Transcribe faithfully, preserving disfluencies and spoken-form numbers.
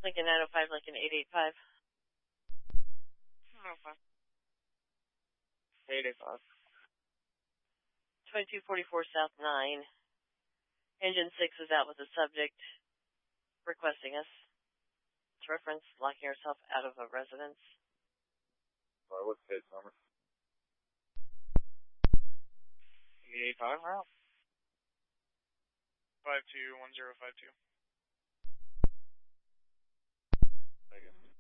Lincoln nine oh five, Lincoln eight eight five. nine oh five. eight eight five. twenty-two forty-four South nine. Engine six is out with the subject requesting us. It's reference locking herself out of a residence. Sorry, what's the case number? eight eight five route. five two one zero five two. Thank you.